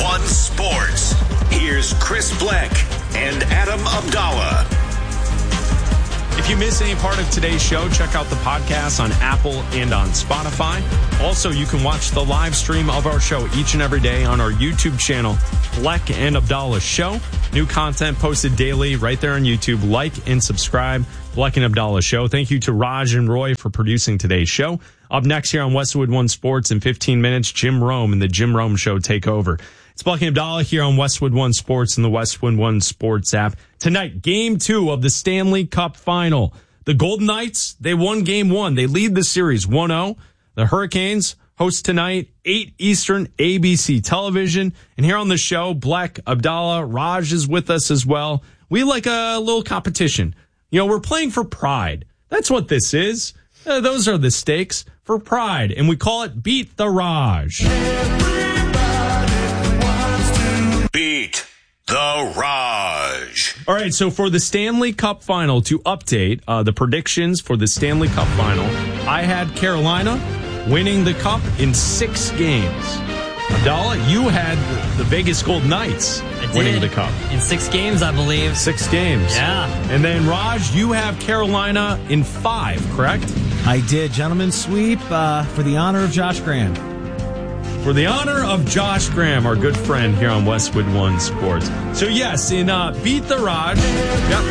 1 Sports. Here's Chris Bleck and Adam Abdallah. If you miss any part of today's show, check out the podcast on Apple and on Spotify. Also, you can watch the live stream of our show each and every day on our YouTube channel, Bleck and Abdallah Show. New content posted daily right there on YouTube. Like and subscribe, Bleck and Abdallah Show. Thank you to Raj and Roy for producing today's show. Up next here on Westwood One Sports in 15 minutes, Jim Rome and the Jim Rome Show take over. It's Bleck and Abdallah here on Westwood One Sports and the Westwood One Sports app. Tonight, Game 2 of the Stanley Cup Final. The Golden Knights, they won Game 1. They lead the series 1-0. The Hurricanes host tonight, 8 Eastern, ABC Television. And here on the show, Bleck, Abdallah, Raj is with us as well. We like a little competition. You know, we're playing for pride. That's what this is. Those are the stakes for pride. And we call it Beat the Raj. Beat the Raj. All right, so for the Stanley Cup Final, to update the predictions for the Stanley Cup Final, I had Carolina winning the cup in 6 games. Abdallah, you had the Vegas Golden Knights winning the cup. In 6 games, I believe. 6 games. Yeah. And then, Raj, you have Carolina in 5, correct? I did. Gentleman's sweep for the honor of Josh Graham. For the honor of Josh Graham, our good friend here on Westwood One Sports. So, yes, in Beat the Raj. Yep.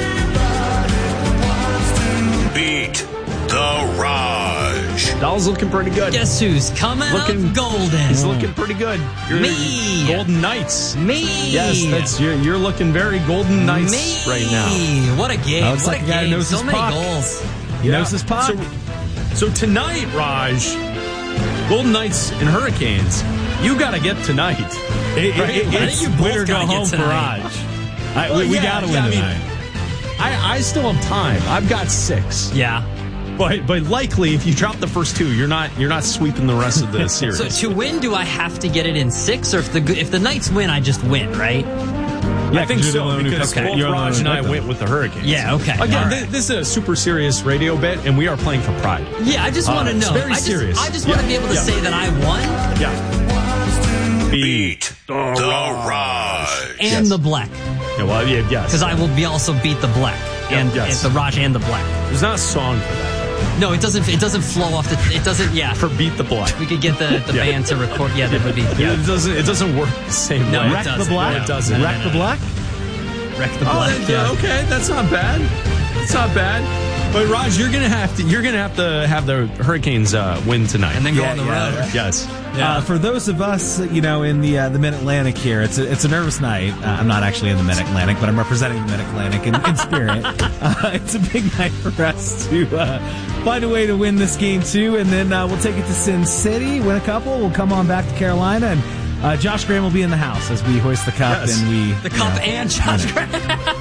Beat the Raj. Abdallah's looking pretty good. Guess who's coming up golden? He's looking pretty good. Me. Golden Knights. Me. Yes, that's you're looking very Golden Knights right now. What a game. Looks like a guy who knows so his many puck. goals. He knows his puck. So tonight, Raj, Golden Knights and Hurricanes, you got to get tonight. It's you win or go home for Raj. We got to win tonight. I still have time. I've got 6. Yeah. But likely, if you drop the first 2, you're not sweeping the rest of the series. So to win, do I have to get it in 6, or if the Knights win, I just win, right? I think so, because both Raj and I went with the Hurricanes. Yeah, okay. Again, right. This is a super serious radio bit, and we are playing for pride. Yeah, I just want to know. It's very serious. I just want to be able to say that I won. Yeah. Beat the Raj. And the Bleck. Yeah, well, yes. Because I will also beat the Bleck. And yes. the Raj and the Bleck. There's not a song for that. No, it doesn't flow off it doesn't, yeah. For Beat the Bleck. We could get the band to record. Yeah, that would be. Yeah. It doesn't work the same way. No, Wreck the Black? No, it doesn't. Wreck the Black? Wreck the Bleck. Okay, that's not bad. That's not bad. But Raj, you're gonna have to have the Hurricanes win tonight, And then go on the road. Yes. Yeah. For those of us, in the Mid-Atlantic here, it's a nervous night. I'm not actually in the Mid-Atlantic, but I'm representing the Mid-Atlantic in spirit. It's a big night for us to find a way to win this game, too, and then we'll take it to Sin City, win a couple, we'll come on back to Carolina, and Josh Graham will be in the house as we hoist the cup. Yes. And The cup and Josh Graham.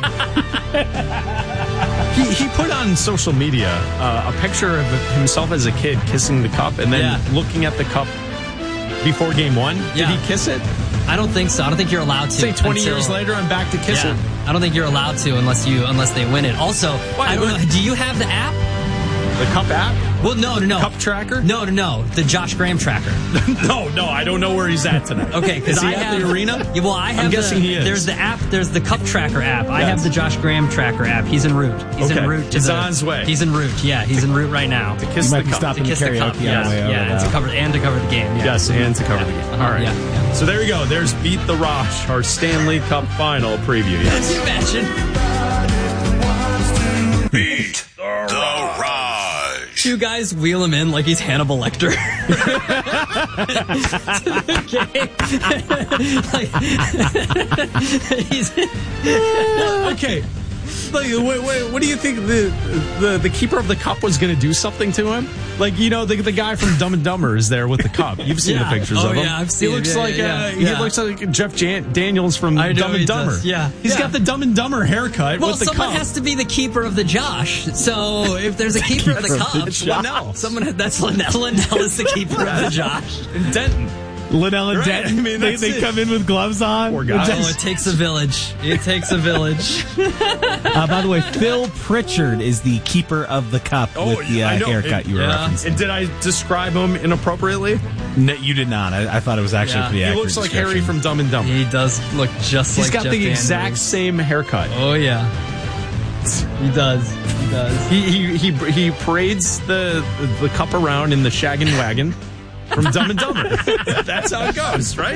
He put on social media a picture of himself as a kid kissing the cup and then looking at the cup before Game 1. Did he kiss it? I don't think so. I don't think you're allowed to. Say 20 years later, I'm back to kiss it. I don't think you're allowed to unless they win it. Also, I don't know. Do you have the app? The cup app? Well, no. Cup tracker? No. The Josh Graham tracker. No, I don't know where he's at tonight. Okay, because Is he at the arena? Yeah, well, I have. I'm guessing he is. There's the app. There's the cup tracker app. I have the Josh Graham tracker app. He's en route. He's en route. He's on his way. He's en route. Yeah, he's en route right now. To kiss the cup. stopping To kiss the cup. karaoke on the way over. Yeah, and to cover the game. Yeah. Yes, and to cover the game. All right. Yeah. So there you go. There's Beat the Raj, our Stanley Cup Final preview. Yes. Can you imagine? Beat the Raj. Two guys wheel him in like he's Hannibal Lecter. Okay. Wait, what do you think the keeper of the cup was going to do something to him? Like, the guy from Dumb and Dumber is there with the cup. You've seen the pictures of him. Yeah, I've seen he looks like he looks like Jeff Daniels from Dumb and Dumber. Yeah. He's got the Dumb and Dumber haircut with the cup. Well, someone has to be the keeper of the Josh. So if there's a keeper of the cup, Linnell. Linnell is the keeper of the Josh. And Denton. Liddell and Right. Denton, I mean, that's they it. come in with gloves on. Poor guys. Oh, it takes a village. It takes a village. By the way, Phil Pritchard is the keeper of the cup with the I know. haircut you were referencing. And did I describe him inappropriately? No, you did not. I thought it was actually Yeah. pretty He accurate. looks like description. Harry from Dumb and Dumber. He does look just He's like got Jeff the exact Daniels. same haircut. Oh, yeah. He does. He does. He parades the cup around in the shaggin' wagon from Dumb and Dumber. That's how it goes, right?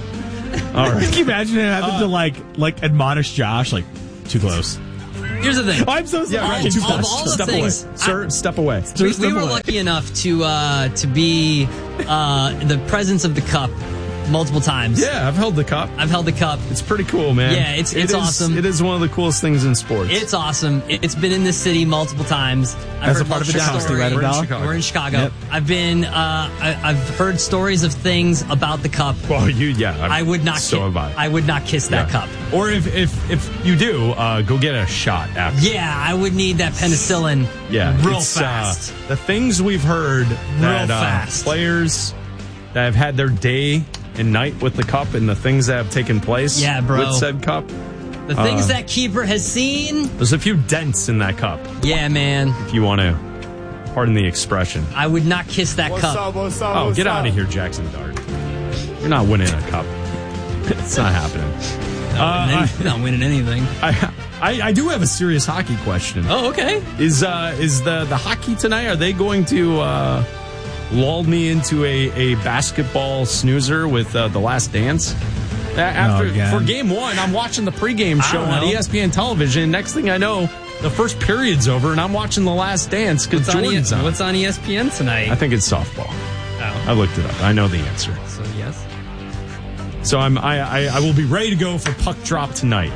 All right. Can you imagine him having to like admonish Josh, like, too close? Here's the thing. Oh, I'm so sorry. Yeah, right. Of all the Step things- away. Sir, step away. We were lucky enough to be the presence of the cup multiple times. Yeah, I've held the cup. I've held the cup. It's pretty cool, man. Yeah, it's awesome. It is one of the coolest things in sports. It's awesome. It's been in this city multiple times. I've As a heard part of a lots dynasty, stories. right, We're in Adele? Chicago. We're in Chicago. Yep. I've been. I've heard stories of things about the cup. Well, I would not. So have I. I would not kiss that cup. Or if you do, go get a shot after. Yeah, I would need that penicillin. Yeah, real it's, fast. The things we've heard that fast. players that have had their day and night with the cup and the things that have taken place Yeah, bro. with said cup. The things that keeper has seen. There's a few dents in that cup, Yeah, man. if you want to pardon the expression. I would not kiss that cup. Oh, get out of here, Jackson Dart. You're not winning a cup. It's not happening. Not winning anything. I do have a serious hockey question. Oh, okay. Is the hockey tonight, are they going to lull me into a basketball snoozer with The Last Dance? For game one, I'm watching the pregame show on ESPN television, and next thing I know, the first period's over, and I'm watching The Last Dance because Jordan's on. What's on ESPN tonight? I think it's softball. Oh. I looked it up. I know the answer. So, yes. So I will be ready to go for puck drop tonight.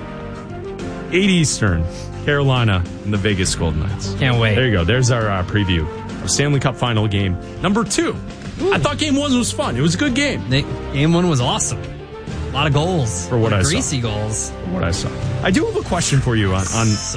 8 Eastern, Carolina and the Vegas Golden Knights. Can't wait. There you go. There's our preview of Stanley Cup final game number 2. I thought game 1 was fun. It was a good game. Game 1 was awesome. A lot of goals. For what I saw. Greasy goals. What I saw. I do have a question for you on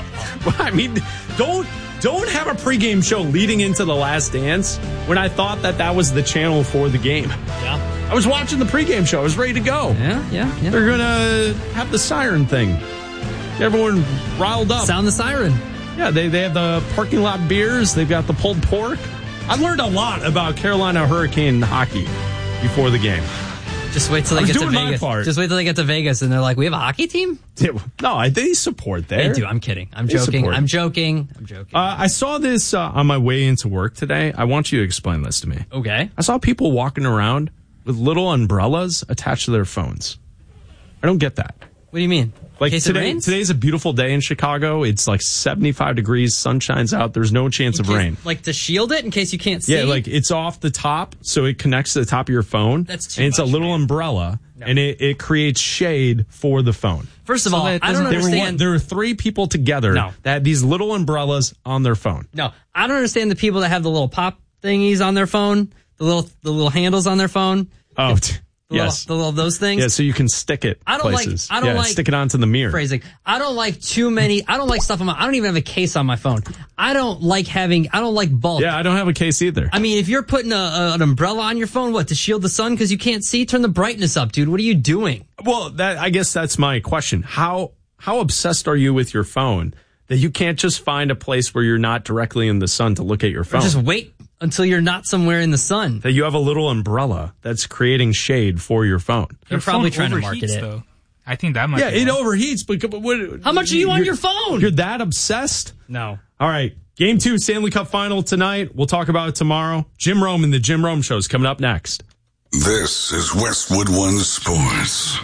I mean, don't have a pregame show leading into The Last Dance when I thought that was the channel for the game. Yeah. I was watching the pregame show. I was ready to go. Yeah. They're going to have the siren thing. Get everyone riled up. Sound the siren. Yeah, they have the parking lot beers. They've got the pulled pork. I learned a lot about Carolina Hurricane hockey before the game. Just wait till they I was get to doing my Vegas. part. Just wait till they get to Vegas and they're like, we have a hockey team? No, they support there. They do. I'm kidding. I'm They joking. support. I'm joking. I saw this on my way into work today. I want you to explain this to me. Okay. I saw people walking around with little umbrellas attached to their phones. I don't get that. What do you mean? Like In case it rains? today's a beautiful day in Chicago. It's like 75 degrees, sun shines out. There's no chance of rain. Like to shield it in case you can't see? Yeah, like it's off the top, so it connects to the top of your phone. That's too and it's much, a little man. umbrella, and it creates shade for the phone. First of all, I don't understand. There were 3 people together that had these little umbrellas on their phone. No, I don't understand the people that have the little pop thingies on their phone, the little handles on their phone. Oh, yes. The little those things. Yeah, so you can stick it places. I don't like stick it onto the mirror. Phrasing. I don't like too many. I don't like stuff on my. I don't even have a case on my phone. I don't like bulk. Yeah, I don't have a case either. I mean, if you're putting an umbrella on your phone, what, to shield the sun because you can't see? Turn the brightness up, dude. What are you doing? Well, I guess that's my question. How obsessed are you with your phone that you can't just find a place where you're not directly in the sun to look at your phone? Or just wait until you're not somewhere in the sun. That you have a little umbrella that's creating shade for your phone. They're probably trying to market it. Though. I think that might Yeah, be it wrong. overheats, but what? How much are you on your phone? You're that obsessed? No. All right. Game 2, Stanley Cup final tonight. We'll talk about it tomorrow. Jim Rome and the Jim Rome Show is coming up next. This is Westwood One Sports.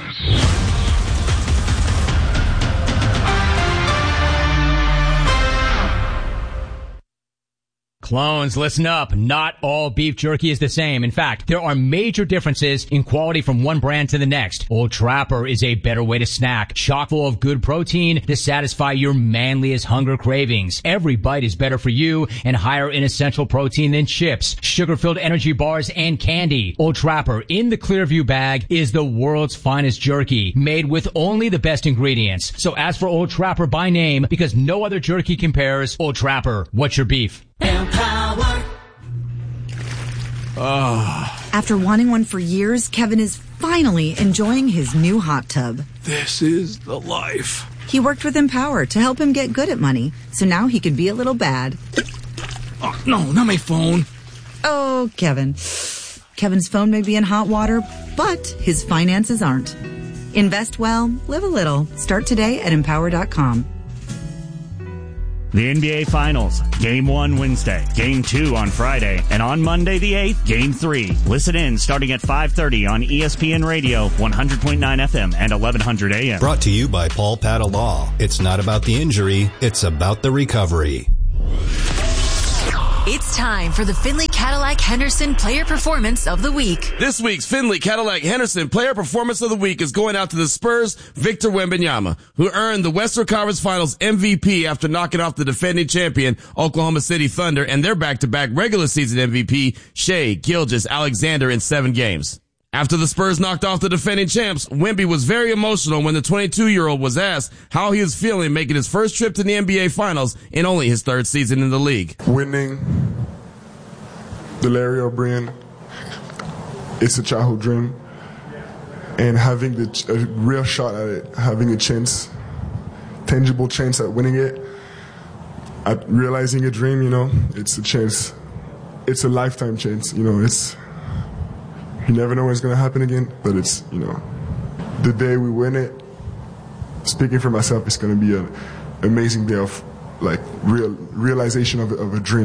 Clones, listen up. Not all beef jerky is the same. In fact, there are major differences in quality from one brand to the next. Old Trapper is a better way to snack, chock full of good protein to satisfy your manliest hunger cravings. Every bite is better for you and higher in essential protein than chips, sugar-filled energy bars, and candy. Old Trapper in the Clearview bag is the world's finest jerky, made with only the best ingredients. So ask for Old Trapper by name because no other jerky compares. Old Trapper, what's your beef? After wanting one for years, Kevin is finally enjoying his new hot tub. This is the life. He worked with Empower to help him get good at money, so now he can be a little bad. Oh, no, not my phone. Oh, Kevin. Kevin's phone may be in hot water, but his finances aren't. Invest well, live a little. Start today at Empower.com. The NBA Finals, Game 1 Wednesday, Game 2 on Friday, and on Monday the 8th, Game 3. Listen in starting at 5:30 on ESPN Radio, 100.9 FM and 1100 AM. Brought to you by Paul Patta Law. It's not about the injury, it's about the recovery. It's time for the Findlay Cadillac Henderson Player Performance of the Week. This week's Findlay Cadillac Henderson Player Performance of the Week is going out to the Spurs' Victor Wembanyama, who earned the Western Conference Finals MVP after knocking off the defending champion Oklahoma City Thunder and their back-to-back regular season MVP Shai Gilgeous-Alexander in 7 games. After the Spurs knocked off the defending champs, Wemby was very emotional when the 22-year-old was asked how he was feeling making his first trip to the NBA Finals in only his 3rd season in the league. Winning the Larry O'Brien, it's a childhood dream. And having a real shot at it, having a chance, tangible chance at winning it, at realizing a dream, it's a chance. It's a lifetime chance, you never know when it's going to happen again, but it's, the day we win it, speaking for myself, it's going to be an amazing day of, realization of a dream,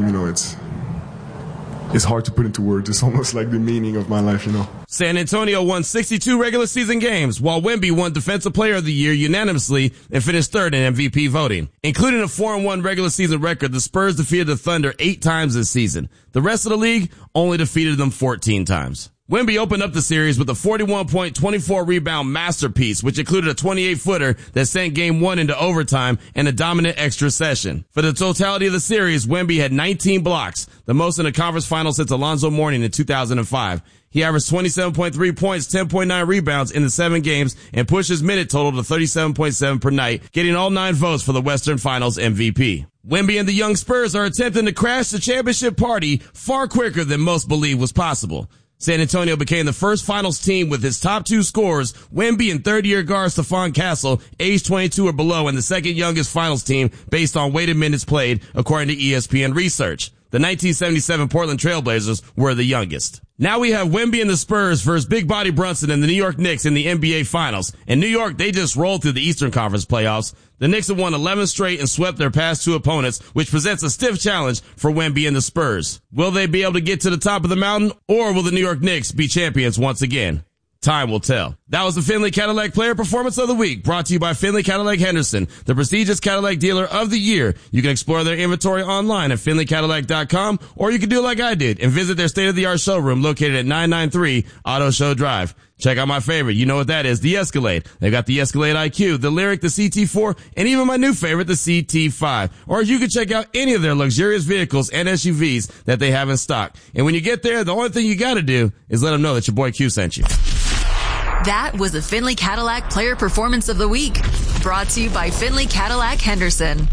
It's hard to put into words. It's almost like the meaning of my life, San Antonio won 62 regular season games, while Wemby won Defensive Player of the Year unanimously and finished 3rd in MVP voting. Including a 4-1 regular season record, the Spurs defeated the Thunder 8 times this season. The rest of the league only defeated them 14 times. Wemby opened up the series with a 41-point, 24-rebound masterpiece, which included a 28-footer that sent Game 1 into overtime and a dominant extra session. For the totality of the series, Wemby had 19 blocks, the most in a conference final since Alonzo Mourning in 2005. He averaged 27.3 points, 10.9 rebounds in the 7 games, and pushed his minute total to 37.7 per night, getting all 9 votes for the Western Finals MVP. Wemby and the young Spurs are attempting to crash the championship party far quicker than most believed was possible. San Antonio became the first finals team with its top 2 scorers, Wemby and third-year guard Stephon Castle, age 22 or below, and the second youngest finals team based on weighted minutes played, according to ESPN research. The 1977 Portland Trailblazers were the youngest. Now we have Wemby and the Spurs versus Big Body Brunson and the New York Knicks in the NBA Finals. In New York, they just rolled through the Eastern Conference playoffs. The Knicks have won 11 straight and swept their past 2 opponents, which presents a stiff challenge for Wemby and the Spurs. Will they be able to get to the top of the mountain, or will the New York Knicks be champions once again? Time will tell. That was the Findlay Cadillac Player Performance of the Week, brought to you by Findlay Cadillac Henderson, the prestigious Cadillac dealer of the year. You can explore their inventory online at FindlayCadillac.com, or you can do like I did and visit their state-of-the-art showroom located at 993 Auto Show Drive. Check out my favorite. You know what that is, the Escalade. They've got the Escalade IQ, the Lyriq, the CT4, and even my new favorite, the CT5. Or you can check out any of their luxurious vehicles and SUVs that they have in stock. And when you get there, the only thing you gotta do is let them know that your boy Q sent you. That was the Findlay Cadillac Player Performance of the Week, brought to you by Findlay Cadillac Henderson.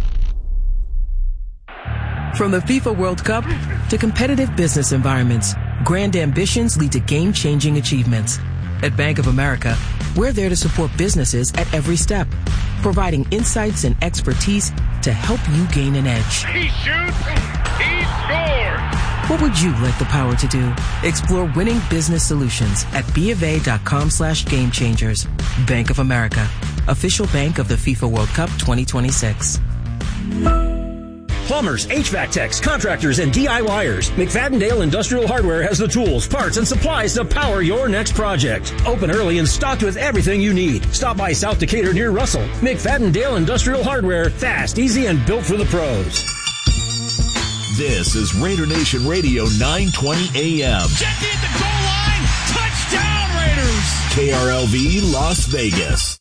From the FIFA World Cup to competitive business environments, grand ambitions lead to game-changing achievements. At Bank of America, we're there to support businesses at every step, providing insights and expertise to help you gain an edge. He shoots, he scores! What would you like the power to do? Explore winning business solutions at BofA.com/gamechangers. Bank of America, official bank of the FIFA World Cup 2026. Plumbers, HVAC techs, contractors, and DIYers. McFadden-Dale Industrial Hardware has the tools, parts, and supplies to power your next project. Open early and stocked with everything you need. Stop by South Decatur near Russell. McFadden-Dale Industrial Hardware. Fast, easy, and built for the pros. This is Raider Nation Radio 920 AM. Jackie at the goal line. Touchdown, Raiders. KRLV Las Vegas.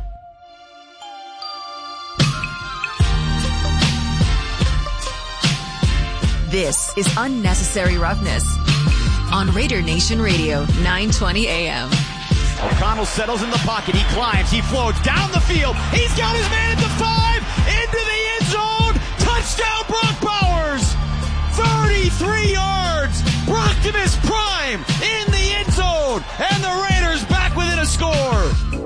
This is Unnecessary Roughness on Raider Nation Radio 920 AM. O'Connell settles in the pocket. He climbs. He floats down the field. He's got his man at the 5. Into the end zone. Touchdown, Brock Bowers. 33 yards. Brocktimus Prime in the zone, and the Raiders back within a score.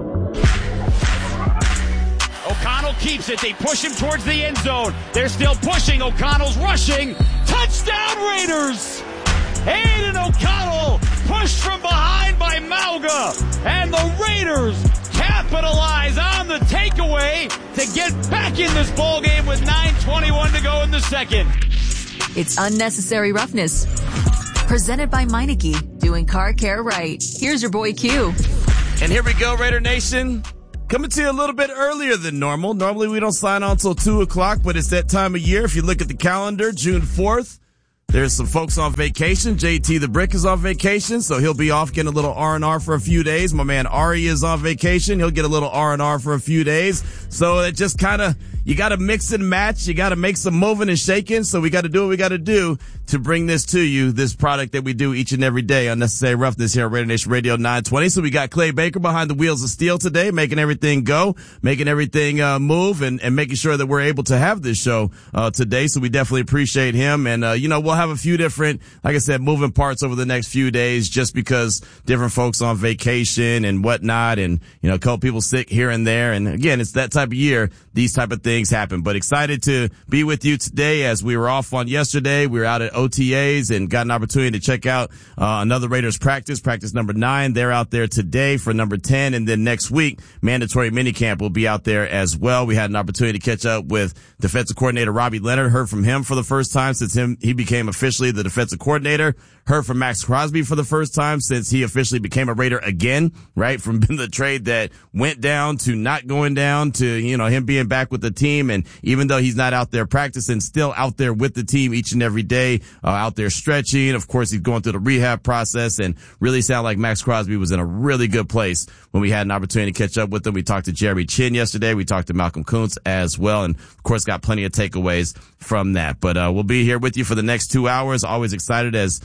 O'Connell keeps it. They push him towards the end zone. They're still pushing. O'Connell's rushing. Touchdown Raiders! Aiden O'Connell pushed from behind by Mauga. And the Raiders capitalize on the takeaway to get back in this ballgame with 9:21 to go in the second. It's Unnecessary Roughness. Presented by Meineke, doing car care right. Here's your boy Q. And here we go, Raider Nation. Coming to you a little bit earlier than normal. Normally we don't sign on until 2 o'clock, but it's that time of year. If you look at the calendar, June 4th, there's some folks on vacation. JT the Brick is on vacation, so he'll be off getting a little R&R for a few days. My man Ari is on vacation. He'll get a little R&R for a few days. So it just kind of, you got to mix and match. You got to make some moving and shaking. So we got to do what we got to do to bring this to you, this product that we do each and every day. Unnecessary Roughness here at Raider Nation Radio 920. So we got Clay Baker behind the wheels of steel today, making everything go, making everything move, and making sure that we're able to have this show today. So we definitely appreciate him. And we'll have a few different, like I said, moving parts over the next few days, just because different folks on vacation and whatnot, and a couple people sick here and there. And again, it's that type of year. These type of things happen, but excited to be with you today. As we were off on yesterday, we were out at OTAs and got an opportunity to check out another Raiders practice number 9. They're out there today for number 10, and then next week, mandatory minicamp will be out there as well. We had an opportunity to catch up with defensive coordinator Robbie Leonard. Heard from him for the first time since he became officially the defensive coordinator. Heard from Max Crosby for the first time since he officially became a Raider again, right? From the trade that went down to not going down to, him being back with the team. And even though he's not out there practicing, still out there with the team each and every day, out there stretching. Of course, he's going through the rehab process, and really sound like Max Crosby was in a really good place when we had an opportunity to catch up with him. We talked to Jerry Chin yesterday. We talked to Malcolm Kuntz as well. And of course, got plenty of takeaways from that. But, we'll be here with you for the next 2 hours. Always excited as,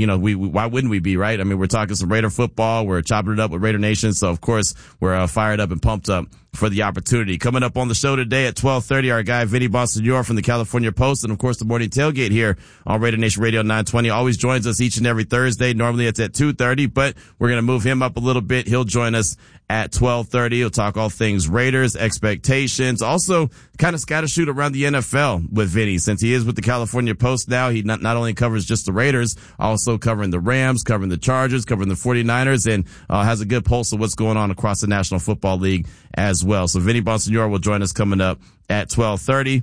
why wouldn't we be, right? I mean, we're talking some Raider football. We're chopping it up with Raider Nation. So of course, we're fired up and pumped up for the opportunity. Coming up on the show today at 12:30, our guy Vinny Bonsignor from the California Post, and of course the morning tailgate here on Raider Nation Radio 920 always joins us each and every Thursday. Normally it's at 2:30, but we're going to move him up a little bit. He'll join us at 12:30. He'll talk all things Raiders, expectations, also kind of scattershoot around the NFL with Vinny. Since he is with the California Post now, he not only covers just the Raiders, also covering the Rams, covering the Chargers, covering the 49ers, and has a good pulse of what's going on across the National Football League as well. So Vinny Bonsignor will join us coming up at 12:30.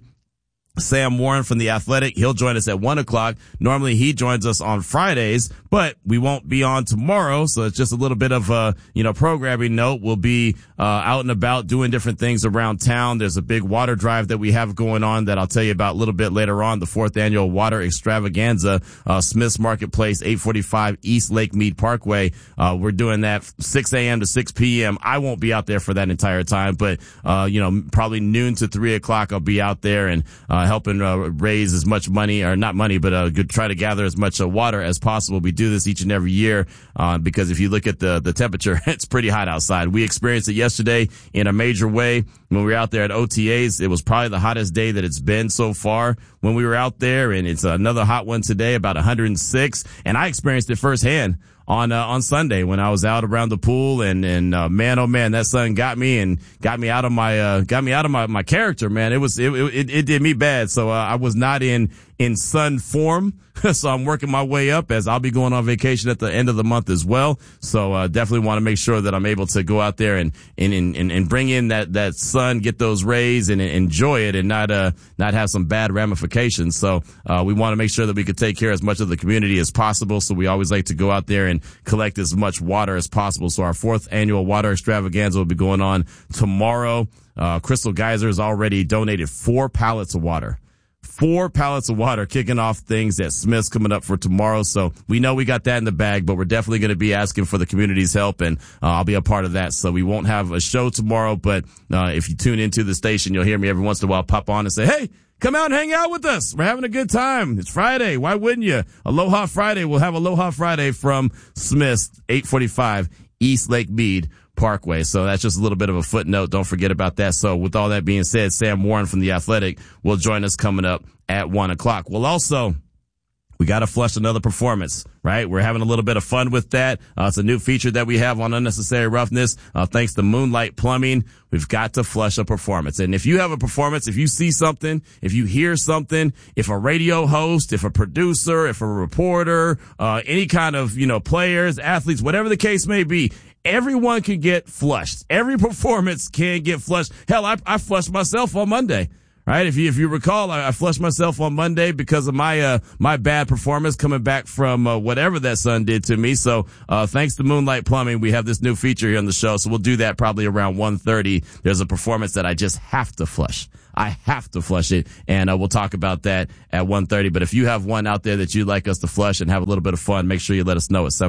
Sam Warren from The Athletic, he'll join us at 1 o'clock. Normally he joins us on Fridays, but we won't be on tomorrow, so it's just a little bit of a, programming note. We'll be out and about doing different things around town. There's a big water drive that we have going on that I'll tell you about a little bit later on, the 4th annual water extravaganza, Smith's Marketplace, 845 East Lake Mead Parkway. We're doing that 6 a.m. to 6 p.m. I won't be out there for that entire time, but, probably noon to 3 o'clock I'll be out there and, helping raise as much money, or not money, but try to gather as much water as possible. We do this each and every year because if you look at the temperature, it's pretty hot outside. We experienced it yesterday in a major way when we were out there at OTAs. It was probably the hottest day that it's been so far when we were out there, and it's another hot one today, about 106, and I experienced it firsthand on Sunday when I was out around the pool, and man, oh man, that sun got me out of my character, man. It did me bad. So, I was not in sun form. So I'm working my way up as I'll be going on vacation at the end of the month as well. So, definitely want to make sure that I'm able to go out there and bring in that sun, get those rays and enjoy it, and not have some bad ramifications. So, we want to make sure that we could take care of as much of the community as possible. So we always like to go out there and collect as much water as possible. So our 4th annual water extravaganza will be going on tomorrow. Crystal Geyser has already donated 4 pallets of water. 4 pallets of water, kicking off things at Smith's coming up for tomorrow. So we know we got that in the bag, but we're definitely going to be asking for the community's help, and I'll be a part of that. So we won't have a show tomorrow, but if you tune into the station, you'll hear me every once in a while pop on and say, hey, come out and hang out with us. We're having a good time. It's Friday. Why wouldn't you? Aloha Friday. We'll have Aloha Friday from Smith's, 845 East Lake Mead Parkway. So that's just a little bit of a footnote. Don't forget about that. So with all that being said, Sam Warren from The Athletic will join us coming up at 1 o'clock. we got to flush another performance, right? We're having a little bit of fun with that. It's a new feature that we have on Unnecessary Roughness. Thanks to Moonlight Plumbing, we've got to flush a performance. And if you have a performance, if you see something, if you hear something, if a radio host, if a producer, if a reporter, any kind of, players, athletes, whatever the case may be, everyone can get flushed. Every performance can get flushed. Hell, I flushed myself on Monday. Right. If you recall, I flushed myself on Monday because of my bad performance coming back from, whatever that sun did to me. So, thanks to Moonlight Plumbing, we have this new feature here on the show. So we'll do that probably around 1:30. There's a performance that I just have to flush. I have to flush it, and we'll talk about that at 1:30. But if you have one out there that you'd like us to flush and have a little bit of fun, make sure you let us know at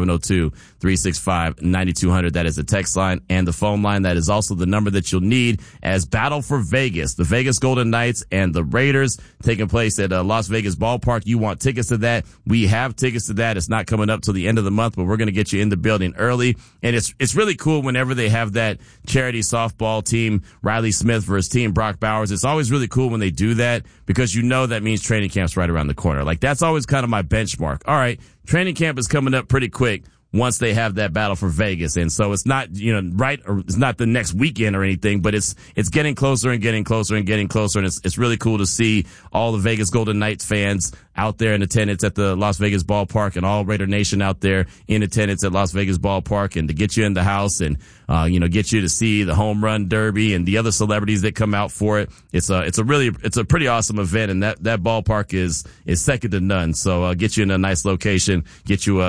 702-365-9200. That is the text line and the phone line. That is also the number that you'll need as Battle for Vegas, the Vegas Golden Knights and the Raiders taking place at Las Vegas Ballpark. You want tickets to that? We have tickets to that. It's not coming up till the end of the month, but we're going to get you in the building early. And it's really cool whenever they have that charity softball team, Riley Smith versus Team Brock Bowers. It's always really cool when they do that because that means training camp's right around the corner. Like, that's always kind of my benchmark. All right, training camp is coming up pretty quick once they have that Battle for Vegas. And so it's not, right, or it's not the next weekend or anything, but it's getting closer and getting closer and getting closer. And it's really cool to see all the Vegas Golden Knights fans out there in attendance at the Las Vegas Ballpark, and all Raider Nation out there in attendance at Las Vegas Ballpark, and to get you in the house and, get you to see the home run derby and the other celebrities that come out for it. It's a pretty awesome event, and that ballpark is second to none. So, get you in a nice location, get you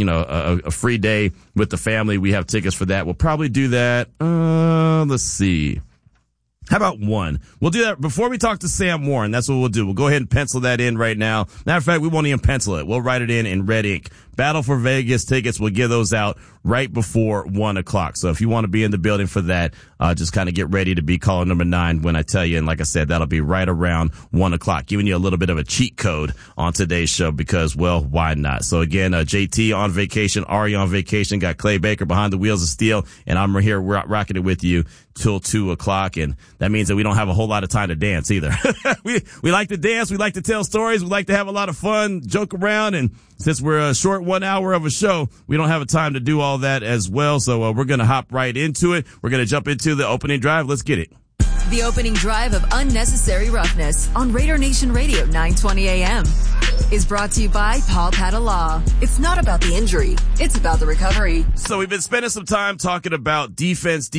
a free day with the family. We have tickets for that. We'll probably do that. Let's see. How about 1? We'll do that before we talk to Sam Warren. That's what we'll do. We'll go ahead and pencil that in right now. Matter of fact, we won't even pencil it. We'll write it in red ink. Battle for Vegas tickets, we'll give those out right before 1 o'clock. So if you want to be in the building for that, just kind of get ready to be caller number 9 when I tell you. And like I said, that'll be right around 1 o'clock, giving you a little bit of a cheat code on today's show because, well, why not? So again, JT on vacation, Ari on vacation, got Clay Baker behind the wheels of steel, and I'm here rocking it with you till 2 o'clock. And that means that we don't have a whole lot of time to dance either. We like to dance. We like to tell stories. We like to have a lot of fun, joke around. And since we're a short 1 hour of a show, we don't have a time to do all that as well. So we're going to hop right into it. We're going to jump into the opening drive. Let's get it. The opening drive of Unnecessary Roughness on Raider Nation Radio 920 AM is brought to you by Paul Patta Law. It's not about the injury, it's about the recovery. So we've been spending some time talking about defense,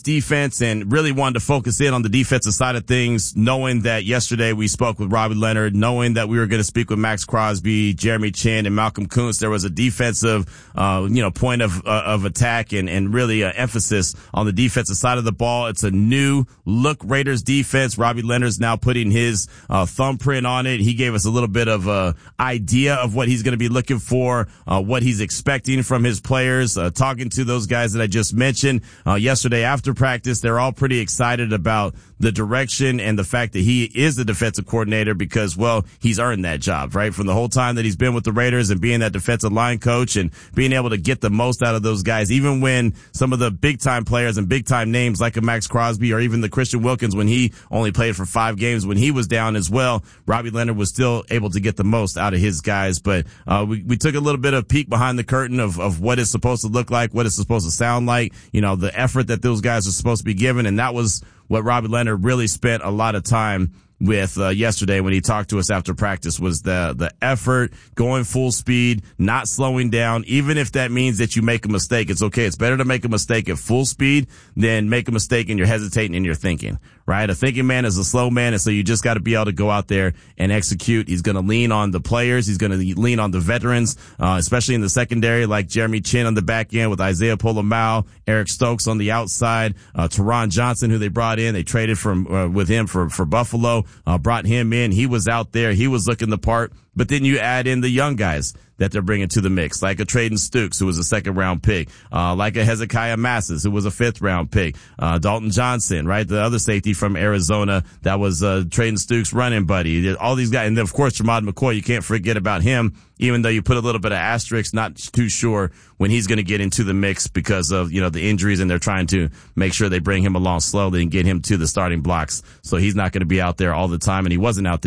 and really wanted to focus in on the defensive side of things, knowing that yesterday we spoke with Robbie Leonard, knowing that we were going to speak with Max Crosby, Jeremy Chin, and Malcolm Kuntz. There was a defensive, point of attack and really emphasis on the defensive side of the ball. It's a new look Raiders defense. Robbie Leonard's now putting his thumbprint on it. He gave us a little bit of a idea of what he's going to be looking for, what he's expecting from his players. Talking to those guys that I just mentioned yesterday after practice, they're all pretty excited about the direction and the fact that he is the defensive coordinator because, well, he's earned that job, right? From the whole time that he's been with the Raiders and being that defensive line coach and being able to get the most out of those guys, even when some of the big time players and big time names like a Max Crosby or even the Christian Wilkins, when he only played for 5 games, when he was down as well, Robbie Leonard was still able to get the most out of his guys. But we took a little bit of peek behind the curtain of what it's supposed to look like, what it's supposed to sound like, the effort that those guys are supposed to be given. And that was what Robbie Leonard really spent a lot of time with yesterday when he talked to us after practice, was the effort, going full speed, not slowing down. Even if that means that you make a mistake, it's okay. It's better to make a mistake at full speed than make a mistake and you're hesitating and you're thinking, right? A thinking man is a slow man, and so you just got to be able to go out there and execute. He's going to lean on the players. He's going to lean on the veterans, especially in the secondary, like Jeremy Chin on the back end with Isaiah Polamau, Eric Stokes on the outside, Teron Johnson, who they brought in. They traded with him for Buffalo, brought him in. He was out there. He was looking the part. But then you add in the young guys that they're bringing to the mix, like a Traden Stukes, who was a 2nd-round pick, like a Hezekiah Masses, who was a 5th-round pick, Dalton Johnson, right, the other safety from Arizona that was Traden Stukes' running buddy. All these guys, and then of course Jamad McCoy, you can't forget about him, even though you put a little bit of asterisk, not too sure when he's going to get into the mix because of, the injuries, and they're trying to make sure they bring him along slowly and get him to the starting blocks. So he's not going to be out there all the time, and he wasn't out there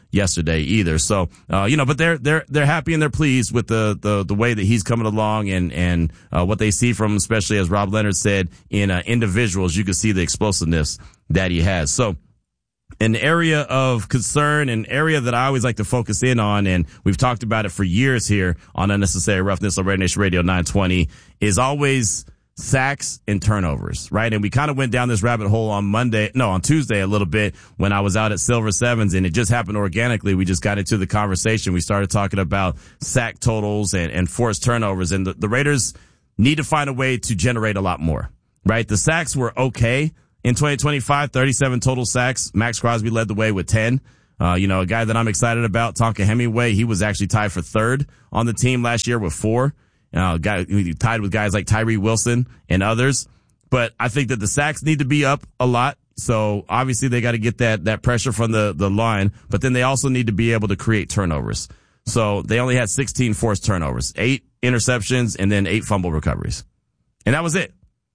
yesterday either. So, but they're happy and they're pleased with the way that he's coming along and what they see from him, especially as Rob Leonard said in individuals, you can see the explosiveness that he has. So, an area of concern, an area that I always like to focus in on, and we've talked about it for years here on Unnecessary Roughness on Raider Nation Radio 920, is always sacks and turnovers, right? And we kind of went down this rabbit hole on Tuesday a little bit when I was out at Silver Sevens, and it just happened organically. We just got into the conversation. We started talking about sack totals and forced turnovers, and the Raiders need to find a way to generate a lot more, right? The sacks were okay. In 2025, 37 total sacks. Max Crosby led the way with 10. A guy that I'm excited about, Tonka Hemingway, he was actually tied for third on the team last year with 4. He tied with guys like Tyree Wilson and others. But I think that the sacks need to be up a lot. So obviously they got to get that pressure from the line, but then they also need to be able to create turnovers. So they only had 16 forced turnovers, 8 interceptions, and then 8 fumble recoveries. And that was it.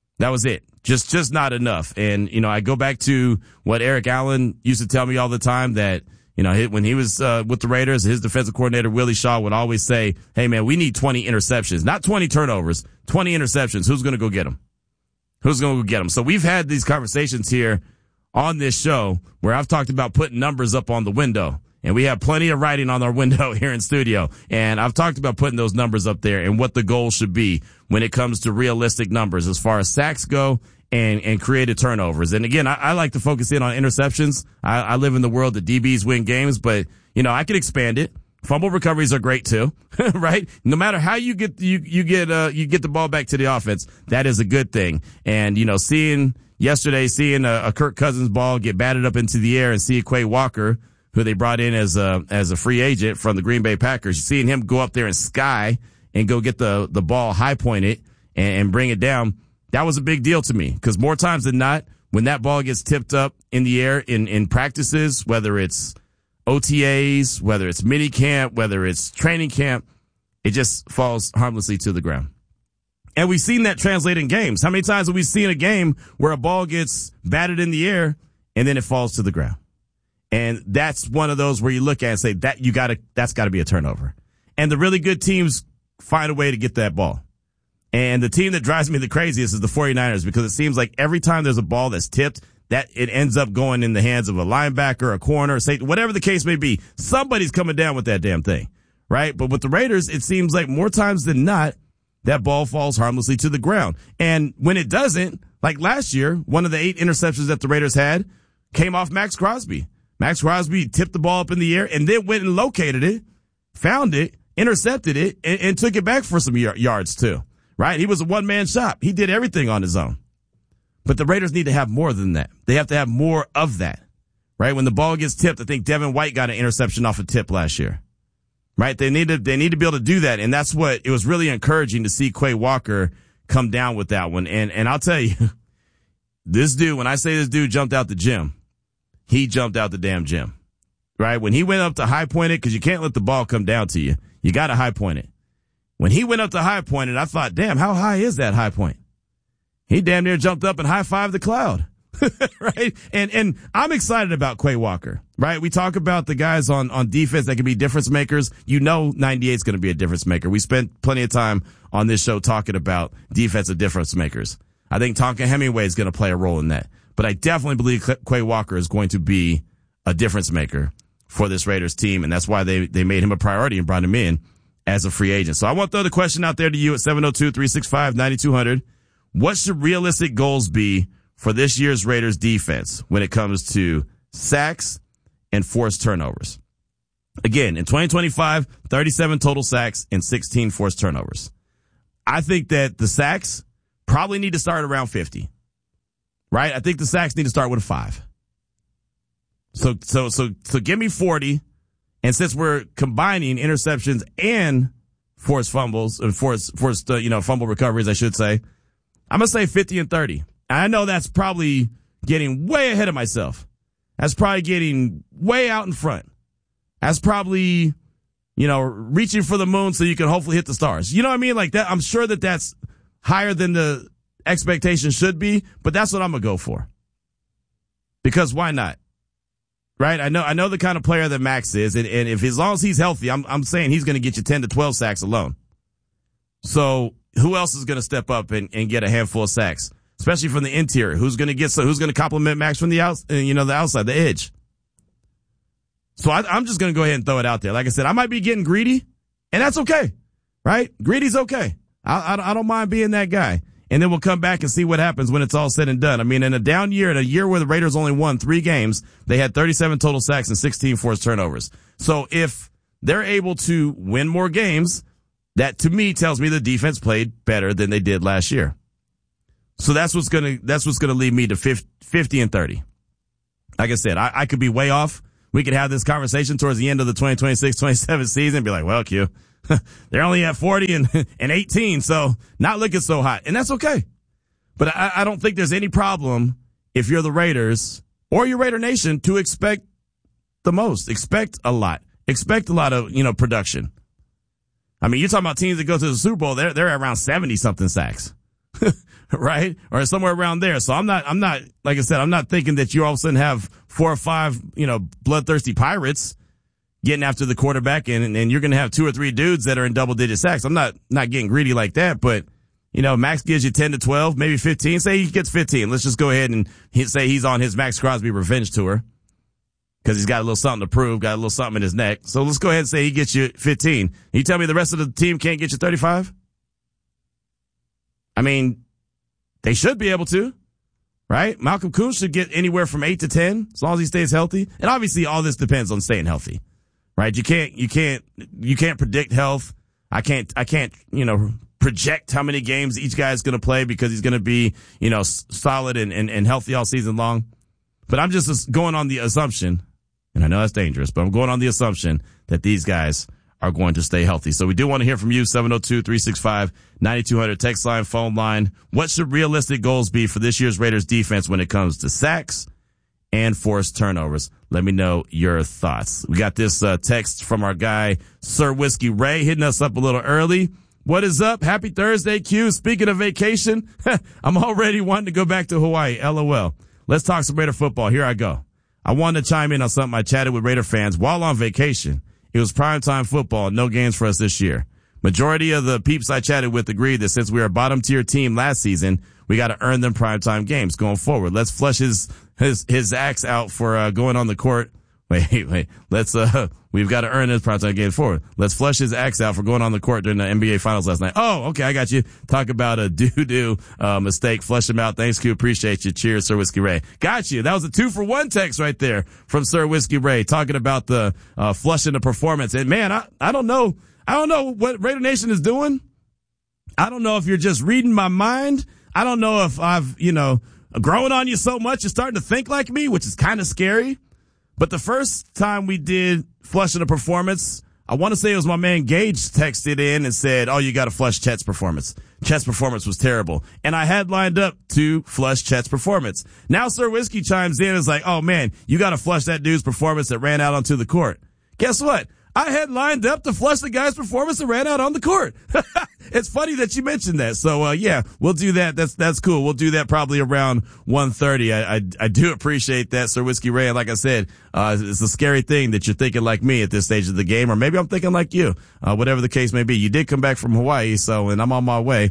Just not enough. And, I go back to what Eric Allen used to tell me all the time that, when he was with the Raiders, his defensive coordinator, Willie Shaw, would always say, hey, man, we need 20 interceptions, not 20 turnovers, 20 interceptions. Who's going to go get them? So we've had these conversations here on this show where I've talked about putting numbers up on the window. And we have plenty of writing on our window here in studio. And I've talked about putting those numbers up there and what the goal should be when it comes to realistic numbers as far as sacks go and created turnovers. And again, I like to focus in on interceptions. I live in the world that DBs win games, but I can expand it. Fumble recoveries are great too, right? No matter how you get the ball back to the offense, that is a good thing. And seeing a Kirk Cousins ball get batted up into the air and see Quay Walker, who they brought in as a free agent from the Green Bay Packers, seeing him go up there and sky and go get the ball high pointed and bring it down, that was a big deal to me. Because more times than not, when that ball gets tipped up in the air in practices, whether it's OTAs, whether it's mini camp, whether it's training camp, it just falls harmlessly to the ground. And we've seen that translate in games. How many times have we seen a game where a ball gets batted in the air and then it falls to the ground? And that's one of those where you look at it and say that's got to be a turnover. And the really good teams find a way to get that ball. And the team that drives me the craziest is the 49ers, because it seems like every time there's a ball that's tipped, that it ends up going in the hands of a linebacker, a corner, safety, whatever the case may be. Somebody's coming down with that damn thing, right? But with the Raiders, it seems like more times than not, that ball falls harmlessly to the ground. And when it doesn't, like last year, one of the 8 interceptions that the Raiders had came off Max Crosby. Max Crosby tipped the ball up in the air and then went and located it, found it, intercepted it, and took it back for some yards too, right? He was a one-man shop. He did everything on his own. But the Raiders need to have more than that. They have to have more of that, right? When the ball gets tipped, I think Devin White got an interception off a tip last year, right? They need to be able to do that. And that's what it was really encouraging to see Quay Walker come down with that one. And I'll tell you, this dude, when I say this dude jumped out the gym, he jumped out the damn gym, right? When he went up to high point it, because you can't let the ball come down to you. You got to high point it. When he went up to high point it, I thought, damn, how high is that high point? He damn near jumped up and high-fived the cloud, right? And I'm excited about Quay Walker, right? We talk about the guys on defense that can be difference makers. 98 is going to be a difference maker. We spent plenty of time on this show talking about defensive difference makers. I think Tonka Hemingway is going to play a role in that. But I definitely believe Quay Walker is going to be a difference maker for this Raiders team, and that's why they made him a priority and brought him in as a free agent. So I want to throw the question out there to you at 702-365-9200. What should realistic goals be for this year's Raiders defense when it comes to sacks and forced turnovers? Again, in 2025, 37 total sacks and 16 forced turnovers. I think that the sacks probably need to start around 50, right? I think the sacks need to start with a 5. So give me 40. And since we're combining interceptions and forced fumbles and forced fumble recoveries, I should say, I'm going to say 50 and 30. I know that's probably getting way ahead of myself. That's probably getting way out in front. That's probably, reaching for the moon so you can hopefully hit the stars. You know what I mean? Like that. I'm sure that that's higher than the expectation should be, but that's what I'm going to go for. Because why not? right? I know the kind of player that Max is, and if as long as he's healthy, I'm saying he's going to get you 10 to 12 sacks alone. So who else is going to step up and get a handful of sacks, especially from the interior? Who's going to complement Max from the outside, the edge? So I'm just going to go ahead and throw it out there. Like I said, I might be getting greedy, and that's okay, right? Greedy's okay. I don't mind being that guy. And then we'll come back and see what happens when it's all said and done. I mean, in a down year, in a year where the Raiders only won 3 games, they had 37 total sacks and 16 forced turnovers. So if they're able to win more games, that to me tells me the defense played better than they did last year. So that's what's gonna lead me to 50 and 30. Like I said, I could be way off. We could have this conversation towards the end of the 2026-27 season and be like, well, Q, they're only at 40 and 18, so not looking so hot. And that's okay. But I don't think there's any problem if you're the Raiders or your Raider Nation to expect the most. Expect a lot. Expect a lot of, production. I mean, you're talking about teams that go to the Super Bowl, they're around 70-something sacks. Right? Or somewhere around there. So I'm not, like I said, I'm not thinking that you all of a sudden have 4 or 5, bloodthirsty pirates getting after the quarterback and you're going to have 2 or 3 dudes that are in double-digit sacks. I'm not getting greedy like that, but, Max gives you 10 to 12, maybe 15. Say he gets 15. Let's just go ahead and say he's on his Max Crosby revenge tour because he's got a little something to prove, got a little something in his neck. So let's go ahead and say he gets you 15. You tell me the rest of the team can't get you 35? I mean, they should be able to. Right? Malcolm Kuhn should get anywhere from 8 to 10 as long as he stays healthy. And obviously all this depends on staying healthy. Right? You can't predict health. I can't, project how many games each guy is going to play because he's going to be, solid and healthy all season long. But I'm just going on the assumption, and I know that's dangerous, but I'm going on the assumption that these guys are going to stay healthy. So we do want to hear from you, 702-365-9200 text line, phone line. What should realistic goals be for this year's Raiders defense when it comes to sacks and forced turnovers? Let me know your thoughts. We got this text from our guy, Sir Whiskey Ray, hitting us up a little early. What is up? Happy Thursday, Q. Speaking of vacation, I'm already wanting to go back to Hawaii. LOL. Let's talk some Raider football. Here I go. I wanted to chime in on something I chatted with Raider fans while on vacation. It was primetime football, no games for us this year. Majority of the peeps I chatted with agreed that since we were a bottom tier team last season, we got to earn them primetime games going forward. Let's flush his axe out for going on the court. Wait. We've got to earn his primetime games forward. Let's flush his axe out for going on the court during the NBA Finals last night. Oh, okay, I got you. Talk about a doo-doo mistake. Flush him out. Thanks, Q. Appreciate you. Cheers, Sir Whiskey Ray. Got you. That was a 2-for-1 text right there from Sir Whiskey Ray talking about the flushing the performance. And man, I don't know. I don't know what Raider Nation is doing. I don't know if you're just reading my mind. I don't know if I've, grown on you so much you're starting to think like me, which is kind of scary. But the first time we did flushing a performance, I want to say it was my man Gage texted in and said, oh, you got to flush Chet's performance. Chet's performance was terrible. And I had lined up to flush Chet's performance. Now Sir Whiskey chimes in and is like, oh man, you got to flush that dude's performance that ran out onto the court. Guess what? I had lined up to flush the guy's performance that ran out on the court. It's funny that you mentioned that. So, yeah, we'll do that. That's cool. We'll do that probably around 1:30. I do appreciate that, Sir Whiskey Ray. And like I said, it's a scary thing that you're thinking like me at this stage of the game, or maybe I'm thinking like you, whatever the case may be. You did come back from Hawaii, and I'm on my way.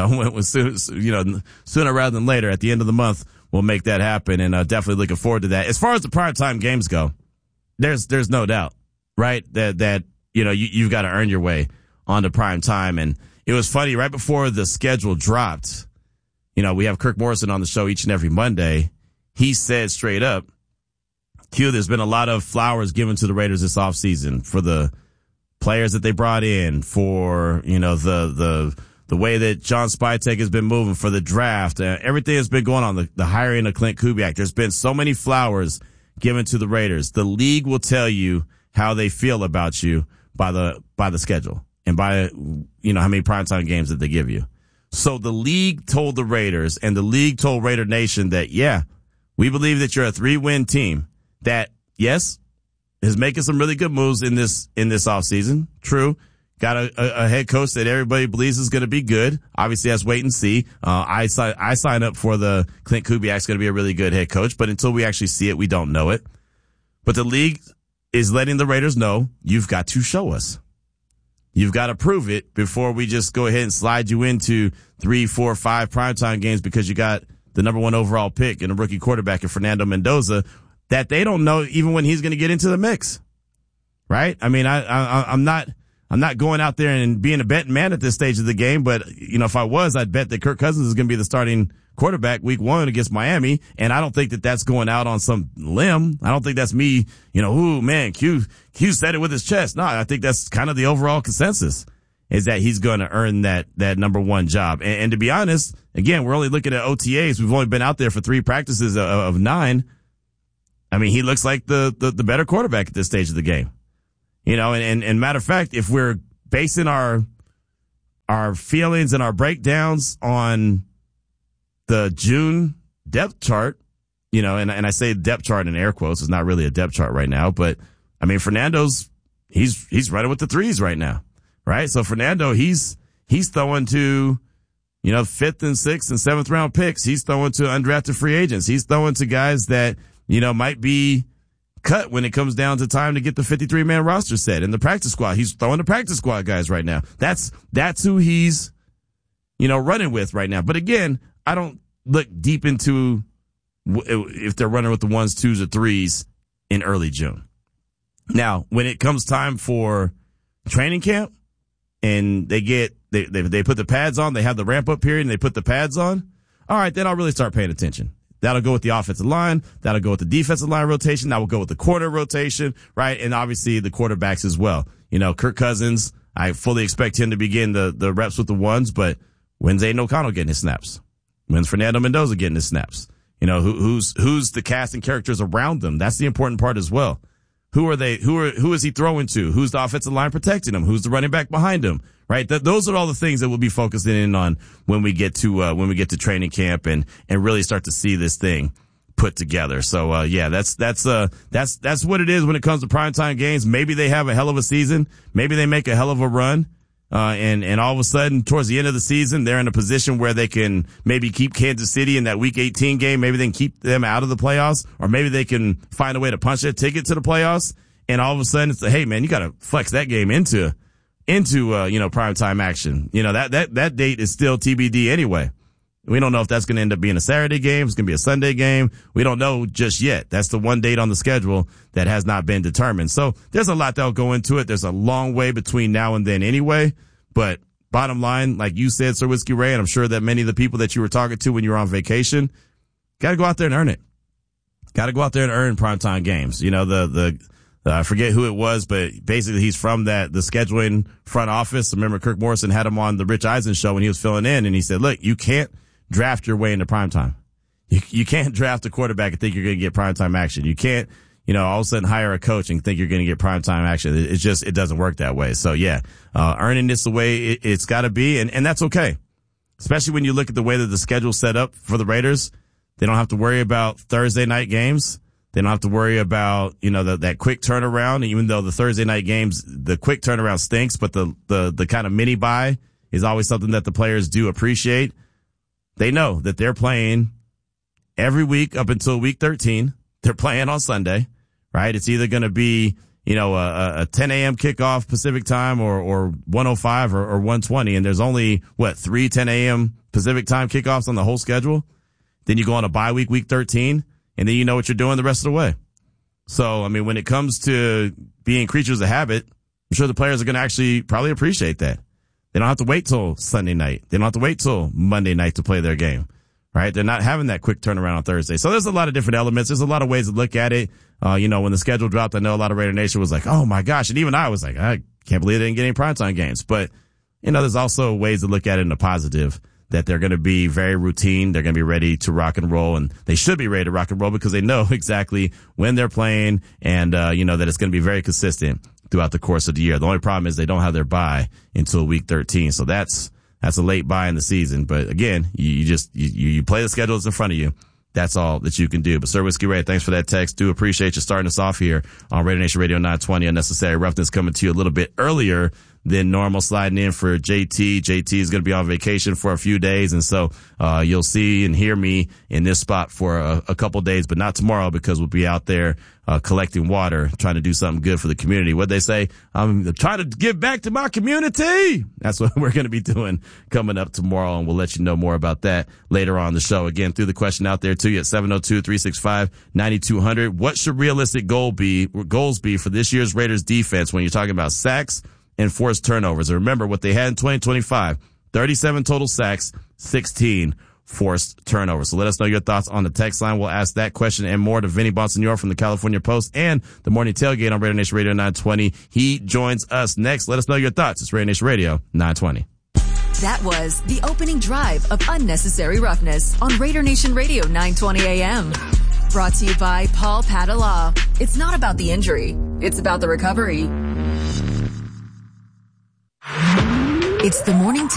Sooner rather than later, at the end of the month, we'll make that happen. And, definitely looking forward to that. As far as the primetime games go, there's no doubt. Right? That you've got to earn your way onto prime time. And it was funny, right before the schedule dropped, we have Kirk Morrison on the show each and every Monday. He said straight up, Q, there's been a lot of flowers given to the Raiders this offseason for the players that they brought in, for, the way that John Spytek has been moving, for the draft, everything that's been going on, the hiring of Clint Kubiak. There's been so many flowers given to the Raiders. The league will tell you how they feel about you by the schedule and by, how many primetime games that they give you. So the league told the Raiders and the league told Raider Nation that, yeah, we believe that you're a 3-win team that, yes, is making some really good moves in this offseason. True. Got a head coach that everybody believes is going to be good. Obviously, let's wait and see. I sign up for the Clint Kubiak's going to be a really good head coach, but until we actually see it, we don't know it. But the league is letting the Raiders know you've got to show us. You've got to prove it before we just go ahead and slide you into 3, 4, 5 primetime games because you got the number 1 overall pick and a rookie quarterback in Fernando Mendoza that they don't know even when he's going to get into the mix. Right? I mean, I'm not going out there and being a betting man at this stage of the game, but if I was, I'd bet that Kirk Cousins is going to be the starting quarterback week 1 against Miami. And I don't think that that's going out on some limb. I don't think that's me, ooh, man, Q said it with his chest. No, I think that's kind of the overall consensus is that he's going to earn that number 1 job. And to be honest, again, we're only looking at OTAs. We've only been out there for 3 practices of 9. I mean, he looks like the better quarterback at this stage of the game. And matter of fact, if we're basing our feelings and our breakdowns on the June depth chart, and I say depth chart in air quotes, it's not really a depth chart right now, but I mean, Fernando's, he's running with the 3s right now, right? So Fernando, he's throwing to, 5th and 6th and 7th round picks. He's throwing to undrafted free agents. He's throwing to guys that, might be cut when it comes down to time to get the 53-man roster set in the practice squad. He's throwing the practice squad guys right now. That's who he's, running with right now. But again, I don't look deep into if they're running with the 1s, 2s, or 3s in early June. Now, when it comes time for training camp and they put the pads on, they have the ramp up period and they put the pads on. All right, then I'll really start paying attention. That'll go with the offensive line. That'll go with the defensive line rotation. That will go with the corner rotation, right? And obviously the quarterbacks as well. Kirk Cousins, I fully expect him to begin the reps with the 1s, but when's Aiden O'Connell getting his snaps? When's Fernando Mendoza getting his snaps? Who's the cast and characters around them? That's the important part as well. Who are they? Who is he throwing to? Who's the offensive line protecting him? Who's the running back behind him? Right? Those are all the things that we'll be focusing in on when we get to training camp and really start to see this thing put together. So, that's what it is when it comes to primetime games. Maybe they have a hell of a season. Maybe they make a hell of a run. And all of a sudden, towards the end of the season, they're in a position where they can maybe keep Kansas City in that Week 18 game. Maybe they can keep them out of the playoffs, or maybe they can find a way to punch their ticket to the playoffs. And all of a sudden, it's hey man, you got to flex that game into primetime action. That date is still TBD anyway. We don't know if that's going to end up being a Saturday game. It's going to be a Sunday game. We don't know just yet. That's the one date on the schedule that has not been determined. So there's a lot that'll go into it. There's a long way between now and then anyway. But bottom line, like you said, Sir Whiskey Ray, and I'm sure that many of the people that you were talking to when you were on vacation, got to go out there and earn it. Got to go out there and earn primetime games. I forget who it was, but basically he's from the scheduling front office. I remember Kirk Morrison had him on the Rich Eisen show when he was filling in, and he said, look, you can't draft your way into primetime. You can't draft a quarterback and think you're going to get primetime action. You can't, all of a sudden hire a coach and think you're going to get primetime action. It doesn't work that way. So earning this the way it's got to be, and that's okay. Especially when you look at the way that the schedule's set up for the Raiders. They don't have to worry about Thursday night games. They don't have to worry about, that quick turnaround. And even though the Thursday night games, the quick turnaround stinks, but the kind of mini bye is always something that the players do appreciate. They know that they're playing every week up until week 13. They're playing on Sunday, right? It's either going to be, a 10 a.m. kickoff Pacific time or 105 or 120. And there's only 3 10 a.m. Pacific time kickoffs on the whole schedule. Then you go on a bye week 13, and then you know what you're doing the rest of the way. So, I mean, when it comes to being creatures of habit, I'm sure the players are going to actually probably appreciate that. They don't have to wait till Sunday night. They don't have to wait till Monday night to play their game, right? They're not having that quick turnaround on Thursday. So there's a lot of different elements. There's a lot of ways to look at it. When the schedule dropped, I know a lot of Raider Nation was like, oh my gosh. And even I was like, I can't believe they didn't get any primetime games. But, there's also ways to look at it in a positive, that they're going to be very routine. They're going to be ready to rock and roll, and they should be ready to rock and roll because they know exactly when they're playing and, that it's going to be very consistent throughout the course of the year. The only problem is they don't have their bye until week 13. So that's a late bye in the season. But again, you play the schedule that's in front of you. That's all that you can do. But Sir Whiskey Ray, thanks for that text. Do appreciate you starting us off here on Raider Nation Radio 920. Unnecessary Roughness coming to you a little bit earlier than normal sliding in for JT. JT is going to be on vacation for a few days. And so, you'll see and hear me in this spot for a couple days, but not tomorrow because we'll be out there, collecting water, trying to do something good for the community. What'd they say? I'm trying to give back to my community. That's what we're going to be doing coming up tomorrow. And we'll let you know more about that later on the show. Again, threw the question out there to you at 702-365-9200. What should realistic goals be for this year's Raiders defense when you're talking about sacks and forced turnovers? And remember what they had in 2025, 37 total sacks, 16 forced turnovers. So let us know your thoughts on the text line. We'll ask that question and more to Vinny Bonsignore from the California Post and the Morning Tailgate on Raider Nation Radio 920. He joins us next. Let us know your thoughts. It's Raider Nation Radio 920. That was the opening drive of Unnecessary Roughness on Raider Nation Radio 920 AM. Brought to you by Paul Padala. It's not about the injury. It's about the recovery. It's the Morning